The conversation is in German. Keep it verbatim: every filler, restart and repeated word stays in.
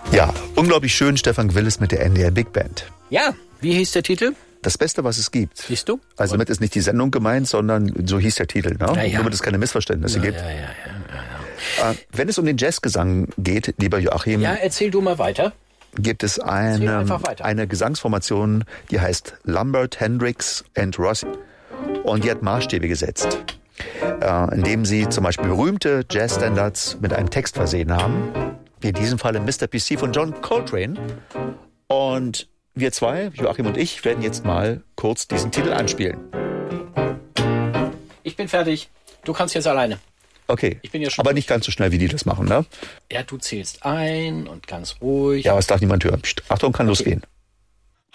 Ja, unglaublich schön, Stefan Gwillis mit der N D R Big Band. Ja, wie hieß der Titel? Das Beste, was es gibt. Siehst du? Also damit ist nicht die Sendung gemeint, sondern so hieß der Titel. Ne? Ja, ja. Damit es keine Missverständnisse Ja, gibt. ja, ja, ja, ja, ja. Äh, wenn es um den Jazzgesang geht, lieber Joachim, Ja, erzähl du mal weiter. gibt es Erzähl eine, einfach weiter. eine Gesangsformation, die heißt Lambert, Hendricks and Rossi. Und die hat Maßstäbe gesetzt, äh, indem sie zum Beispiel berühmte Jazzstandards mit einem Text versehen haben. Wie in diesem Falle Mister P C von John Coltrane. Und wir zwei, Joachim und ich, werden jetzt mal kurz diesen Titel anspielen. Ich bin fertig. Du kannst jetzt alleine. Okay, Ich bin ja schon aber nicht ganz so schnell, wie die das machen, ne? Ja, du zählst ein und ganz ruhig. Ja, aber es darf niemand hören. Psst, Achtung, kann losgehen.